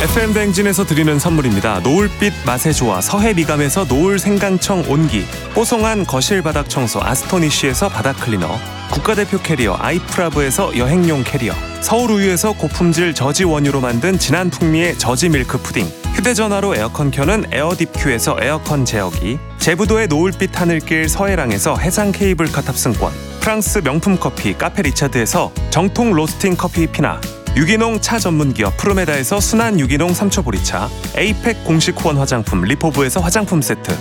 FM 대행진에서 드리는 선물입니다. 노을빛 맛의 조화 서해미감에서 노을 생강청 온기, 뽀송한 거실 바닥 청소 아스토니쉬에서 바닥 클리너, 국가대표 캐리어 아이프라브에서 여행용 캐리어, 서울우유에서 고품질 저지 원유로 만든 진한 풍미의 저지 밀크 푸딩, 휴대전화로 에어컨 켜는 에어딥큐에서 에어컨 제어기, 제부도의 노을빛 하늘길 서해랑에서 해상 케이블카 탑승권, 프랑스 명품 커피 카페 리차드에서 정통 로스팅 커피 피나, 유기농 차 전문기업 프로메다에서 순한 유기농 삼초보리차, 에이펙 공식 후원 화장품 리포브에서 화장품 세트,